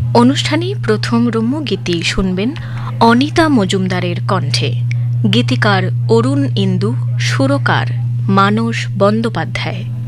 অনুষ্ঠানে প্রথম রম্যগীতি শুনবেন অনিতা মজুমদারের কণ্ঠে। গীতিকার অরুণ ইন্দু, সুরকার মানস বন্দ্যোপাধ্যায়।